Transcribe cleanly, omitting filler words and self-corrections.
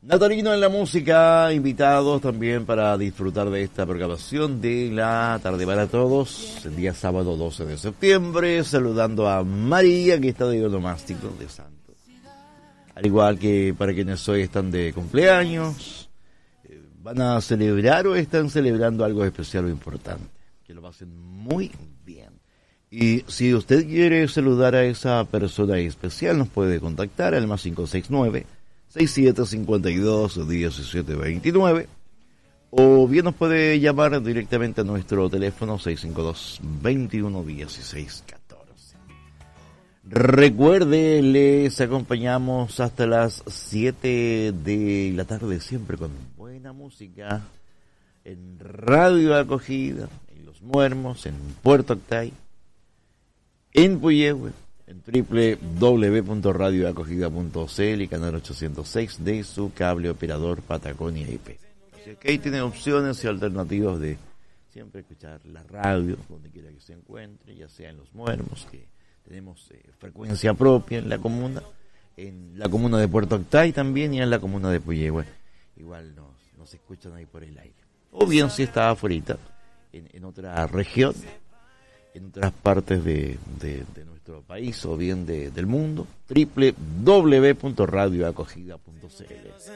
Natalino en la música, invitados también para disfrutar de esta programación de la tarde para todos, el día sábado 12 de septiembre, saludando a María, que está de onomástico de santo. Al igual que para quienes hoy están de cumpleaños, van a celebrar o están celebrando algo especial o importante, que lo pasen muy bien. Y si usted quiere saludar a esa persona especial, nos puede contactar al más 569-6752-1729, o bien nos puede llamar directamente a nuestro teléfono 652-211614. Recuerde, les acompañamos hasta las 7 de la tarde, siempre con buena música, en Radio Acogida, en Los Muermos, en Puerto Octay, en Puyehue, en www.radioacogida.cl y canal 806 de su cable operador Patagonia IP. Así que ahí tiene opciones y alternativas de siempre escuchar la radio donde quiera que se encuentre, ya sea en Los Muermos, que tenemos frecuencia propia en la comuna de Puerto Octay también, y en la comuna de Puyehue. Igual nos escuchan ahí por el aire. O bien si está afuera, en otra región, en otras partes de nuestro país o bien del mundo, www.radioacogida.cl.